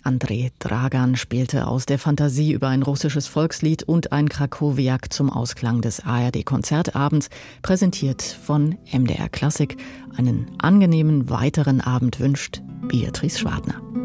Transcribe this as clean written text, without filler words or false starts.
Andrei Dragan spielte aus der Fantasie über ein russisches Volkslied und ein Krakowiak zum Ausklang des ARD-Konzertabends, präsentiert von MDR Klassik. Einen angenehmen weiteren Abend wünscht Beatrice Schwadner.